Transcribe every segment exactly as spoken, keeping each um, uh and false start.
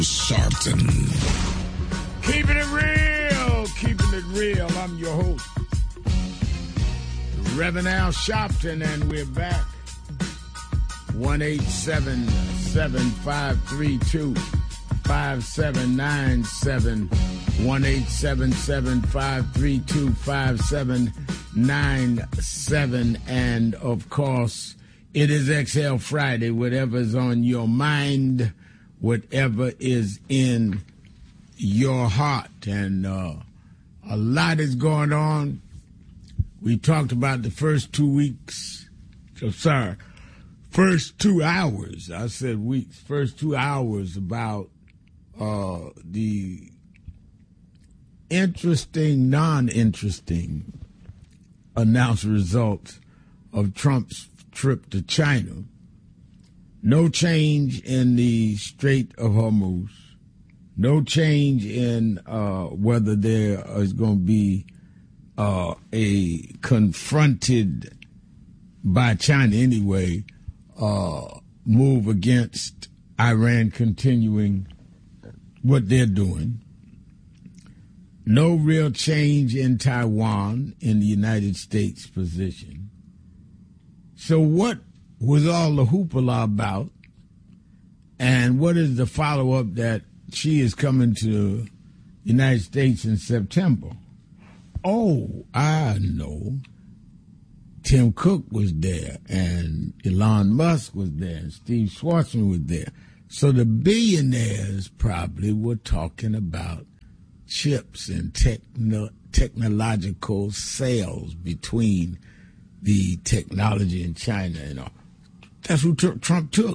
Sharpton. Keeping it real, keeping it real. I'm your host, Reverend Al Sharpton, and we're back. one eight seven seven, five three two, five seven nine seven. one eight seven seven, five three two, five seven nine seven. And, of course, it is Exhale Friday. Whatever's on your mind, whatever is in your heart. And uh, a lot is going on. We talked about the first two weeks. So, sorry, first two hours. I said weeks. First two hours about uh, the interesting, non-interesting announced results of Trump's trip to China. No change in the Strait of Hormuz. No change in uh, whether there is going to be uh, a confronted, by China anyway, uh, move against Iran continuing what they're doing. No real change in Taiwan in the United States position. So what was all the hoopla about, and what is the follow-up that she is coming to the United States in September? Oh, I know. Tim Cook was there, and Elon Musk was there, and Steve Schwarzman was there. So the billionaires probably were talking about chips and techno- technological sales between the technology in China and all. That's who t- Trump took.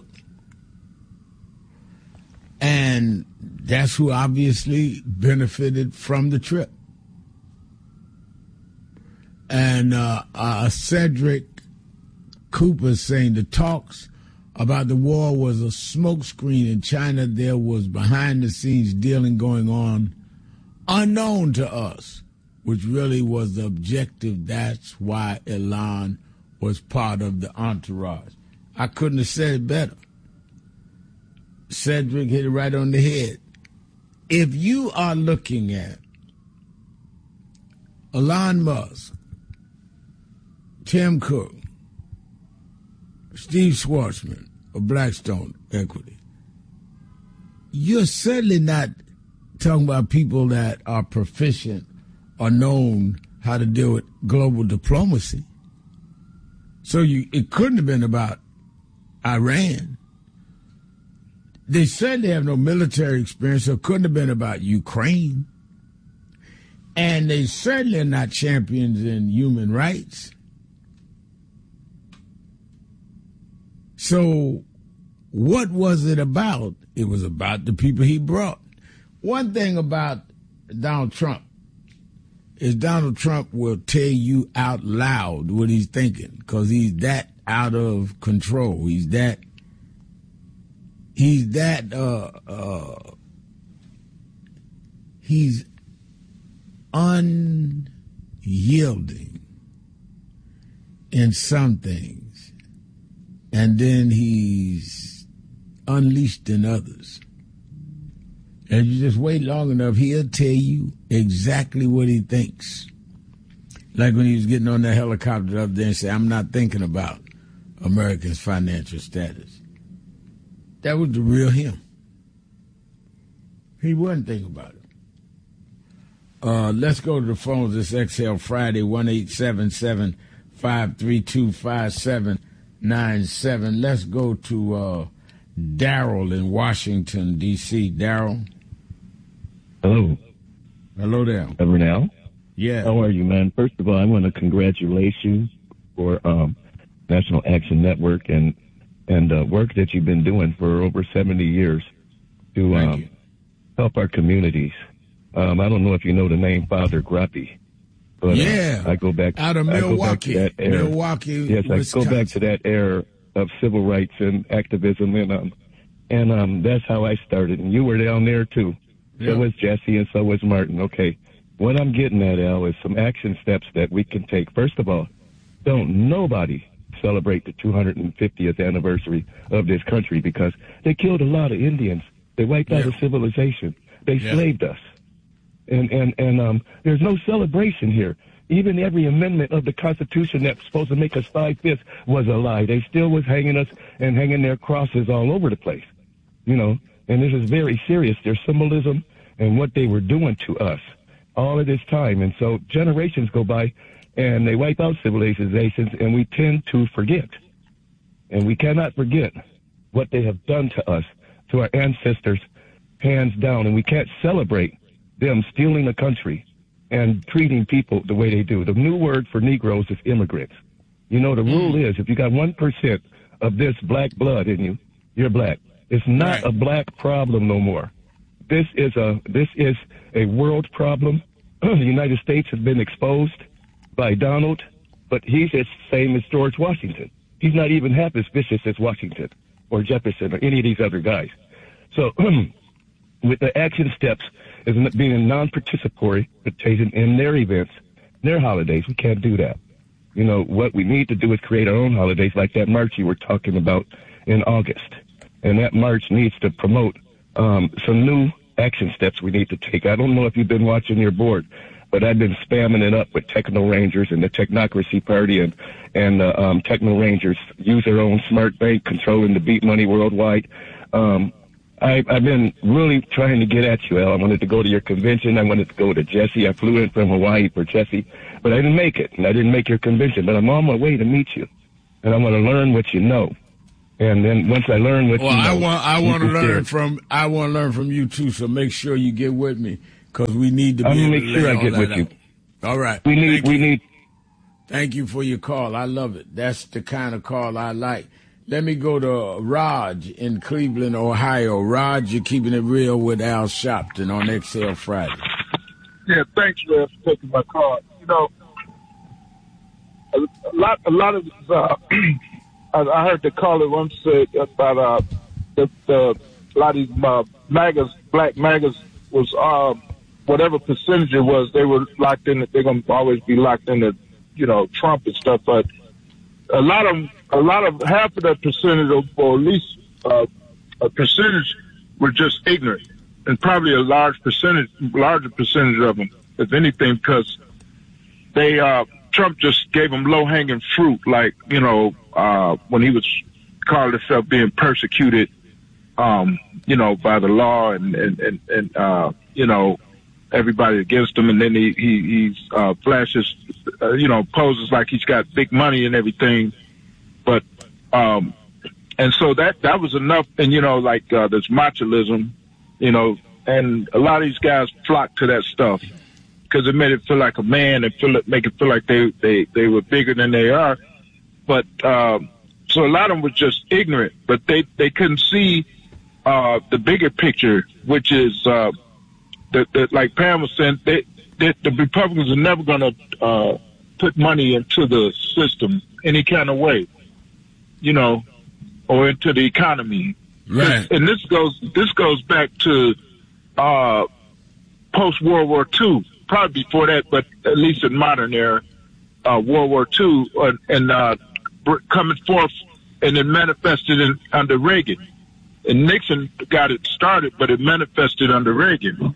And that's who obviously benefited from the trip. And uh, uh, Cedric Cooper saying the talks about the war was a smokescreen in China. There was behind-the-scenes dealing going on unknown to us, which really was the objective. That's why Elon was part of the entourage. I couldn't have said it better. Cedric hit it right on the head. If you are looking at Elon Musk, Tim Cook, Steve Schwarzman of Blackstone Equity, you're certainly not talking about people that are proficient or known how to deal with global diplomacy. So you, it couldn't have been about Iran. They said they have no military experience, so it couldn't have been about Ukraine. And they certainly are not champions in human rights. So what was it about? It was about the people he brought. One thing about Donald Trump is Donald Trump will tell you out loud what he's thinking, because he's that out of control. He's that, he's that, uh, uh, he's unyielding in some things, and then he's unleashed in others. And you just wait long enough, he'll tell you exactly what he thinks. Like when he was getting on that helicopter the other day and said, I'm not thinking about Americans' financial status. That was the real him. He wasn't thinking about it. Uh, let's go to the phones. This Exhale Friday, one eight seven seven, five three two, five seven nine seven. Let's go to uh, Daryl in Washington, D C Daryl. Hello. Hello there. Reverend Al? Yeah. How are you, man? First of all, I want to congratulate you for um, National Action Network and and uh, work that you've been doing for over seventy years to um, help our communities. Um, I don't know if you know the name Father Grappi, but yeah, uh, I go back out of I Milwaukee. Go back to that era. Milwaukee, yes, Wisconsin. I go back to that era of civil rights and activism, and um, and um, that's how I started. And you were down there too. Yeah. So was Jesse, and so was Martin. Okay, what I'm getting at, Al, is some action steps that we can take. First of all, don't nobody celebrate the two hundred fiftieth anniversary of this country, because they killed a lot of Indians They wiped out Yeah. a civilization. They Yeah. slaved us. And, and, and um, there's no celebration here. Even every amendment of the Constitution that's supposed to make us five-fifths was a lie. They still was hanging us and hanging their crosses all over the place, you know. And this is very serious. Their symbolism and what they were doing to us all of this time. And so generations go by, and they wipe out civilizations, and we tend to forget. And we cannot forget what they have done to us, to our ancestors, hands down. And we can't celebrate them stealing the country and treating people the way they do. The new word for Negroes is immigrants. You know, the rule Mm. is if you got one percent of this black blood in you, you're black. It's not Right. a black problem no more. This is a this is a world problem. The United States has been exposed by Donald, but he's the same as George Washington. He's not even half as vicious as Washington or Jefferson or any of these other guys. So with the action steps as being non-participatory in their events, their holidays, we can't do that. You know, what we need to do is create our own holidays like that march you were talking about in August. And that march needs to promote um, some new action steps we need to take. I don't know if you've been watching your board, but I've been spamming it up with Techno Rangers and the Technocracy Party, and and uh, um, Techno Rangers use their own smart bank controlling the beat money worldwide. Um, I, I've been really trying to get at you, Al. I wanted to go to your convention. I wanted to go to Jesse. I flew in from Hawaii for Jesse, but I didn't make it, and I didn't make your convention. But I'm on my way to meet you, and I want to learn what you know. And then once I learn what well, you know, I want I want to learn share. from I want to learn from you too. So make sure you get with me because we need to be I'm able gonna to make sure lay I all get that with out. you. All right. We need Thank we you. need. Thank you for your call. I love it. That's the kind of call I like. Let me go to Raj in Cleveland, Ohio. Raj, you're keeping it real with Al Sharpton on X L Friday. Yeah, thanks, Rev, for taking my call. You know, a, a lot, a lot of, uh, I, I heard the caller once say about uh, the, the a lot of these uh, MAGAs, black MAGAs, was uh, whatever percentage it was, they were locked in. They're going to always be locked into, you know, Trump and stuff. But a lot of, a lot of half of that percentage, or at least uh, a percentage, were just ignorant, and probably a large percentage, larger percentage of them, if anything, because they uh, Trump just gave them low hanging fruit, like you know uh, when he was called himself being persecuted, um, you know, by the law, and and and, and uh, you know everybody against him, and then he he he's, uh, flashes, uh, you know, poses like he's got big money and everything, but um, and so that that was enough, and you know, like uh, this machoism, you know, and a lot of these guys flock to that stuff because it made it feel like a man and feel it, make it feel like they they they were bigger than they are, but um, so a lot of them were just ignorant, but they they couldn't see uh, the bigger picture, which is. Uh, That, that, like Pam was saying, they, they, the Republicans are never going to uh, put money into the system any kind of way, you know, or into the economy. Right. And this goes this goes back to uh, post World War Two, probably before that, but at least in modern era, uh, World War Two, uh, and uh, coming forth, and it manifested in, under Reagan. And Nixon got it started, but it manifested under Reagan.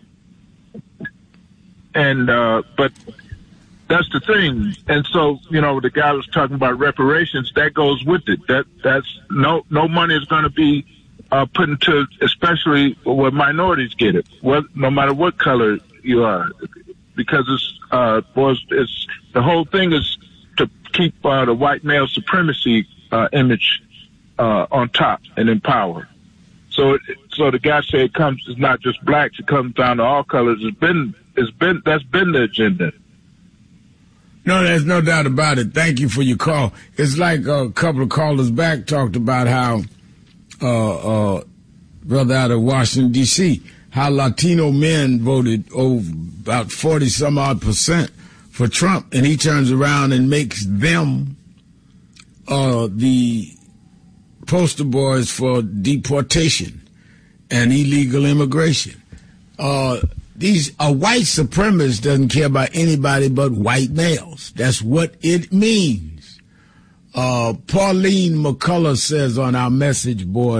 And, uh, but that's the thing. And so, you know, the guy was talking about reparations, that goes with it. That, that's no, no money is going to be, uh, put into, especially where minorities get it, well, no matter what color you are, because it's, uh, was, it's, the whole thing is to keep, uh, the white male supremacy, uh, image, uh, on top and in power. So, it, so the guy said it comes, it's not just blacks, it comes down to all colors. It's been, it's been, that's been the agenda. No, there's no doubt about it. Thank you for your call. It's like a couple of callers back talked about how, uh, uh, brother out of Washington, D C, how Latino men voted over about forty some odd percent for Trump, and he turns around and makes them, uh, the poster boys for deportation and illegal immigration. Uh, these a white supremacist doesn't care about anybody but white males. That's what it means. Uh, Pauline McCullough says on our message board,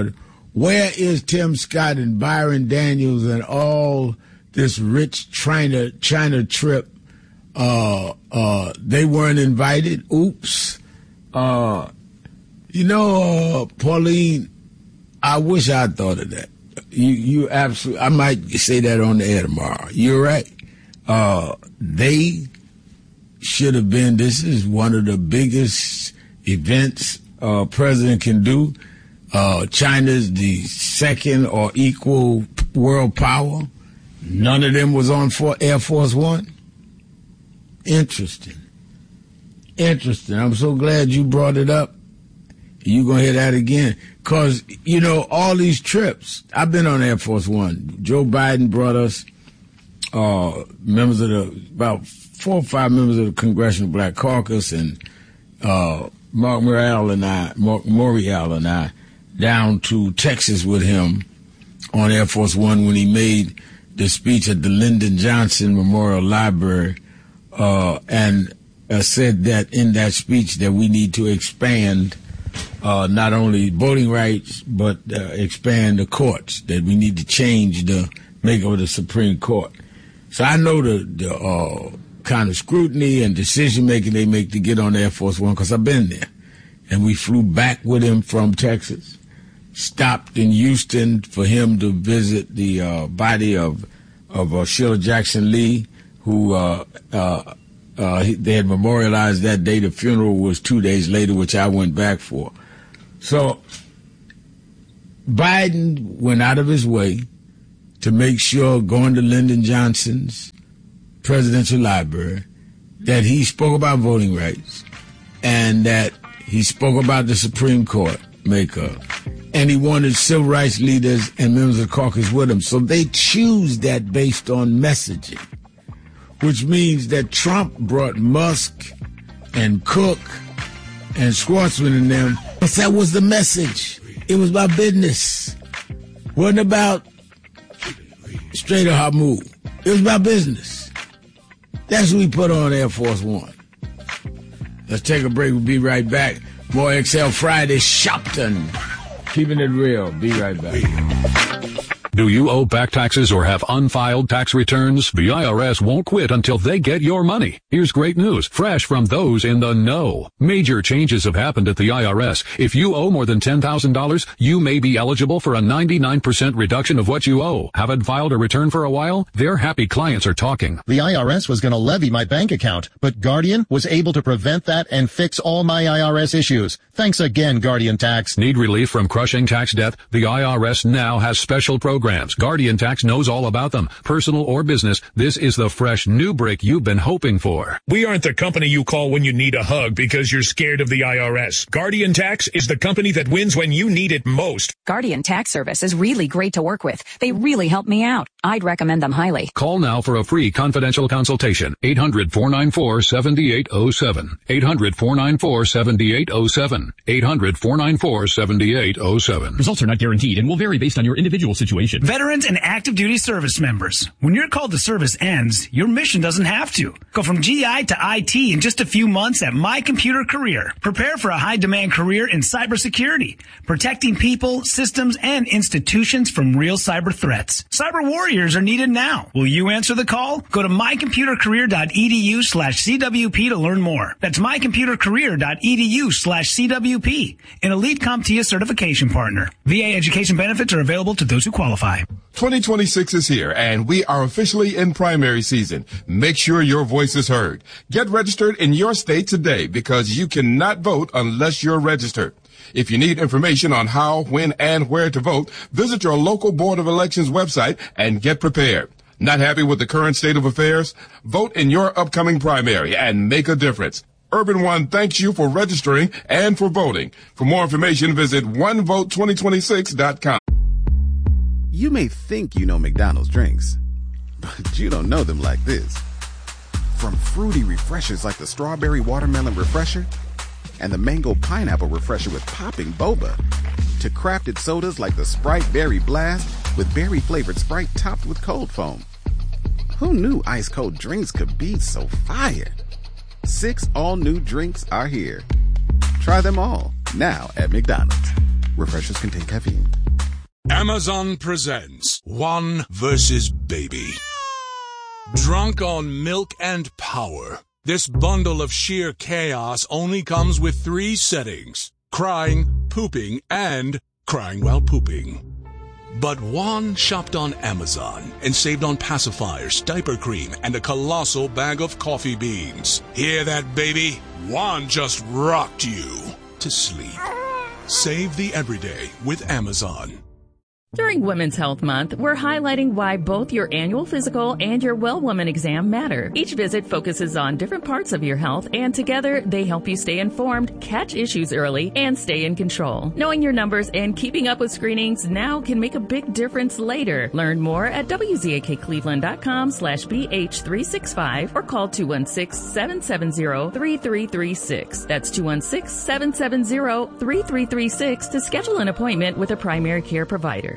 Where is Tim Scott and Byron Daniels and all this rich China China trip? Uh, uh, they weren't invited. Oops. Uh, you know, uh, Pauline, I wish I'd thought of that. You, you absolutely, I might say that on the air tomorrow. You're right. Uh, they should have been, this is one of the biggest events a president can do. Uh, China's the second or equal world power. None of them was on for Air Force One. Interesting. Interesting. I'm so glad you brought it up. You're going to hear that again. Because, you know, all these trips, I've been on Air Force One. Joe Biden brought us uh, members of the, about four or five members of the Congressional Black Caucus, and uh, Mark Morial and I, Mark Morial and I, down to Texas with him on Air Force One when he made the speech at the Lyndon Johnson Memorial Library, uh, and uh, said that in that speech that we need to expand uh, not only voting rights, but uh, expand the courts, that we need to change the makeup of the Supreme Court. So I know the, the uh, kind of scrutiny and decision-making they make to get on Air Force One, because I've been there. And we flew back with him from Texas, stopped in Houston for him to visit the uh, body of of uh, Sheila Jackson Lee, who uh, uh, uh, he, they had memorialized that day. The funeral was two days later, which I went back for. So Biden went out of his way to make sure, going to Lyndon Johnson's presidential library, that he spoke about voting rights and that he spoke about the Supreme Court makeup. And he wanted civil rights leaders and members of the caucus with him. So they choose that based on messaging, which means that Trump brought Musk and Cook and Schwartzman and them, but that was the message. It was about business. It wasn't about straight or Hamu. It was about business. That's what we put on Air Force One. Let's take a break. We'll be right back. More X L Friday Shopton. Keeping it real. Be right back. Do you owe back taxes or have unfiled tax returns? The I R S won't quit until they get your money. Here's great news, fresh from those in the know. Major changes have happened at the I R S. If you owe more than ten thousand dollars, you may be eligible for a ninety-nine percent reduction of what you owe. Haven't filed a return for a while? Their happy clients are talking. The I R S was going to levy my bank account, but Guardian was able to prevent that and fix all my I R S issues. Thanks again, Guardian Tax. Need relief from crushing tax debt? The I R S now has special programs. Guardian Tax knows all about them. Personal or business, this is the fresh new break you've been hoping for. We aren't the company you call when you need a hug because you're scared of the I R S. Guardian Tax is the company that wins when you need it most. Guardian Tax Service is really great to work with. They really help me out. I'd recommend them highly. Call now for a free confidential consultation. eight hundred, four nine four, seven eight zero seven. eight hundred, four nine four, seven eight zero seven. eight hundred, four nine four, seven eight zero seven. Results are not guaranteed and will vary based on your individual situation. Veterans and active duty service members. When your call to service ends, your mission doesn't have to. Go from G I to I T in just a few months at My Computer Career. Prepare for a high-demand career in cybersecurity, protecting people, systems, and institutions from real cyber threats. Cyber warriors are needed now. Will you answer the call? Go to mycomputercareer.edu slash CWP to learn more. That's mycomputercareer.edu slash CWP, an Elite CompTIA certification partner. V A education benefits are available to those who qualify. twenty twenty-six is here, and we are officially in primary season. Make sure your voice is heard. Get registered in your state today, because you cannot vote unless you're registered. If you need information on how, when, and where to vote, visit your local Board of Elections website and get prepared. Not happy with the current state of affairs? Vote in your upcoming primary and make a difference. Urban One thanks you for registering and for voting. For more information, visit one vote twenty twenty-six dot com. You may think you know McDonald's drinks, but you don't know them like this. From fruity refreshers like the Strawberry Watermelon Refresher and the Mango Pineapple Refresher with popping boba, to crafted sodas like the Sprite Berry Blast with berry-flavored Sprite topped with cold foam. Who knew ice-cold drinks could be so fire? Six all-new drinks are here. Try them all, now at McDonald's. Refreshers contain caffeine. Amazon presents One versus Baby. Drunk on milk and power, this bundle of sheer chaos only comes with three settings: crying, pooping, and crying while pooping. But Juan shopped on Amazon and saved on pacifiers, diaper cream, and a colossal bag of coffee beans. Hear that, baby? Juan just rocked you to sleep. Save the everyday with Amazon. During Women's Health Month, we're highlighting why both your annual physical and your Well Woman exam matter. Each visit focuses on different parts of your health, and together they help you stay informed, catch issues early, and stay in control. Knowing your numbers and keeping up with screenings now can make a big difference later. Learn more at W Z A K Cleveland dot com slash B H three sixty-five or call two one six, seven seven zero, three three three six. That's two one six, seven seven zero, three three three six to schedule an appointment with a primary care provider.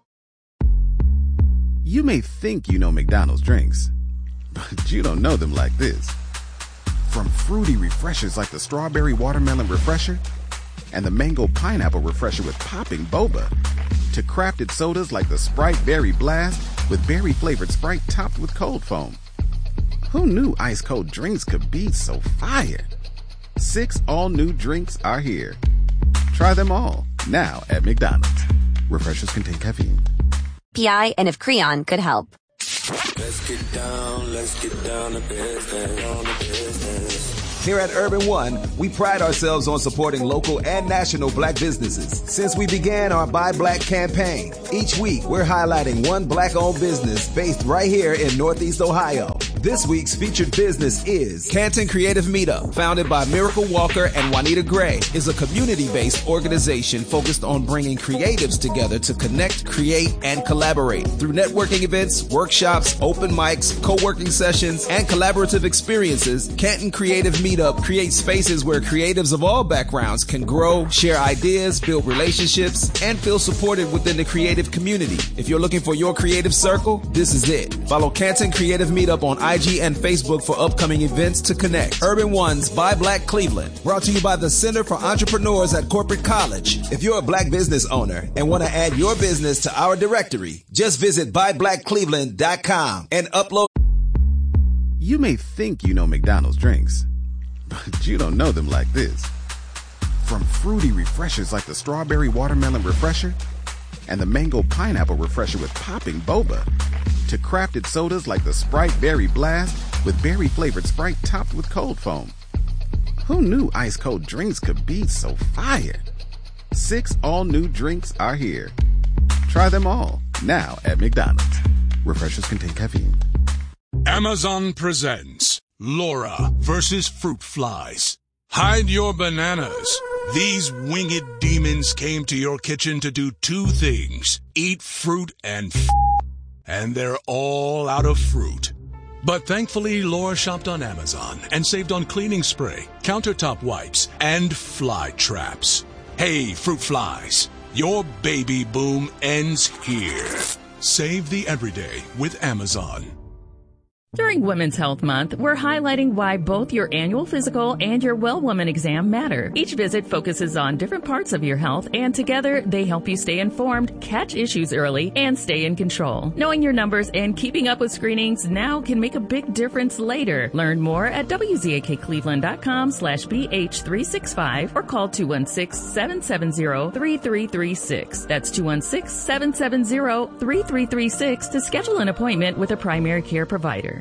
You may think you know McDonald's drinks, but you don't know them like this. From fruity refreshers like the Strawberry Watermelon Refresher and the Mango Pineapple Refresher with popping boba, to crafted sodas like the Sprite Berry Blast with berry-flavored Sprite topped with cold foam. Who knew ice-cold drinks could be so fire? Six all-new drinks are here. Try them all, now at McDonald's. Refreshers contain caffeine. P I and if Creon could help. Let's get down, let's get down to business, on the business. Here at Urban One, we pride ourselves on supporting local and national black businesses. Since we began our Buy Black campaign, each week we're highlighting one black-owned business based right here in Northeast Ohio. This week's featured business is Canton Creative Meetup, founded by Miracle Walker and Juanita Gray, is a community-based organization focused on bringing creatives together to connect, create, and collaborate. Through networking events, workshops, open mics, co-working sessions, and collaborative experiences, Canton Creative Meetup creates spaces where creatives of all backgrounds can grow, share ideas, build relationships, and feel supported within the creative community. If you're looking for your creative circle, this is it. Follow Canton Creative Meetup on I G and Facebook for upcoming events to connect. Urban One's Buy Black Cleveland, brought to you by the Center for Entrepreneurs at Corporate College. If you're a black business owner and want to add your business to our directory, just visit buy black cleveland dot com and upload. You may think you know McDonald's drinks, but you don't know them like this. From fruity refreshers like the Strawberry Watermelon Refresher and the Mango Pineapple Refresher with popping boba, to crafted sodas like the Sprite Berry Blast with berry-flavored Sprite topped with cold foam. Who knew ice-cold drinks could be so fire? Six all-new drinks are here. Try them all, now at McDonald's. Refreshers contain caffeine. Amazon presents Laura versus Fruit Flies. Hide your bananas. These winged demons came to your kitchen to do two things: eat fruit and f***, and they're all out of fruit. But thankfully, Laura shopped on Amazon and saved on cleaning spray, countertop wipes, and fly traps. Hey, fruit flies, your baby boom ends here. Save the everyday with Amazon. During Women's Health Month, we're highlighting why both your annual physical and your Well Woman exam matter. Each visit focuses on different parts of your health, and together they help you stay informed, catch issues early, and stay in control. Knowing your numbers and keeping up with screenings now can make a big difference later. Learn more at W Z A K Cleveland dot com slash B H three sixty-five or call two one six, seven seven zero, three three three six. That's two one six, seven seven zero, three three three six to schedule an appointment with a primary care provider.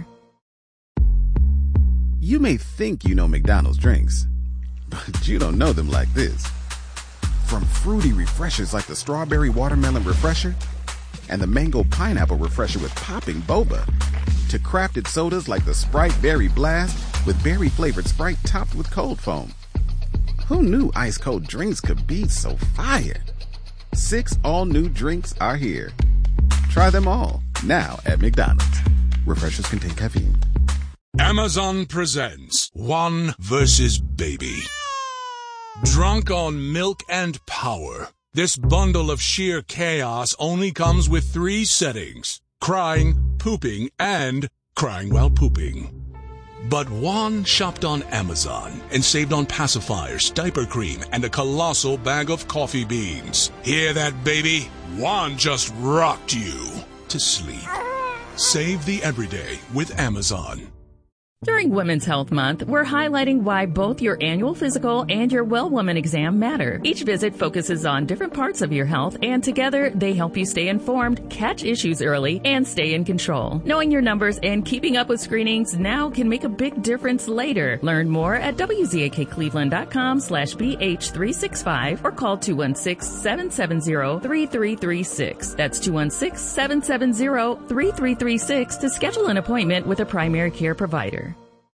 You may think you know McDonald's drinks, but you don't know them like this. From fruity refreshers like the Strawberry Watermelon Refresher and the Mango Pineapple Refresher with popping boba, to crafted sodas like the Sprite Berry Blast with berry-flavored Sprite topped with cold foam. Who knew ice-cold drinks could be so fire? Six all-new drinks are here. Try them all, now at McDonald's. Refreshers contain caffeine. Amazon presents One versus Baby. Drunk on milk and power, this bundle of sheer chaos only comes with three settings: crying, pooping, and crying while pooping. But Juan shopped on Amazon and saved on pacifiers, diaper cream, and a colossal bag of coffee beans. Hear that, baby? Juan just rocked you to sleep. Save the everyday with Amazon. During Women's Health Month, we're highlighting why both your annual physical and your Well Woman exam matter. Each visit focuses on different parts of your health, and together they help you stay informed, catch issues early, and stay in control. Knowing your numbers and keeping up with screenings now can make a big difference later. Learn more at W Z A K Cleveland dot com slash B H three sixty-five or call two one six, seven seven zero, three three three six. That's two one six, seven seven zero, three three three six to schedule an appointment with a primary care provider.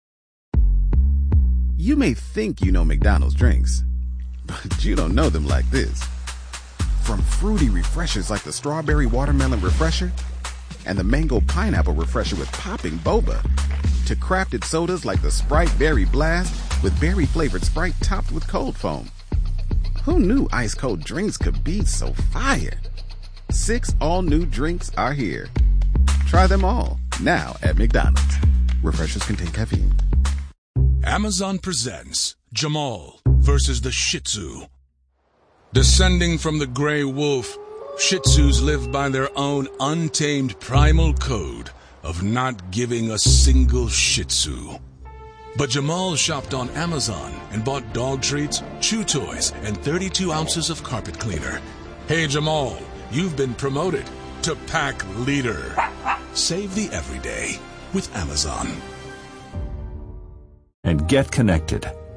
You may think you know McDonald's drinks, but you don't know them like this. From fruity refreshers like the Strawberry Watermelon Refresher and the Mango Pineapple Refresher with popping boba, to crafted sodas like the Sprite Berry Blast with berry-flavored Sprite topped with cold foam. Who knew ice-cold drinks could be so fire? Six all-new drinks are here. Try them all, now at McDonald's. Refreshers contain caffeine. Amazon presents Jamal versus the Shih Tzu. Descending from the gray wolf, Shih Tzus live by their own untamed primal code of not giving a single Shih Tzu. But Jamal shopped on Amazon and bought dog treats, chew toys, and thirty-two ounces of carpet cleaner. Hey Jamal, you've been promoted to pack leader. Save the everyday with Amazon. And get connected.